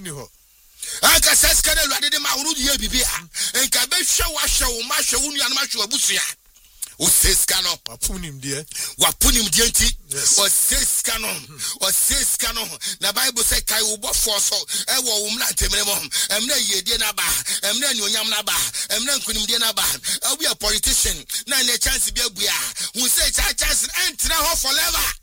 ni ho anka seska na Awurade de ma wonu ye bibia enka be hwe wa hwe wo ma hwe wo nua na ma hwe abusua o seska no wapunim de nti o seska no na Bible say kai wo bofo so e wo mra temere mo emra yedie na ba emra ni onyam na ba emra nkunim de na ba we a politician na na chance bi abua hu say chance entra ho forever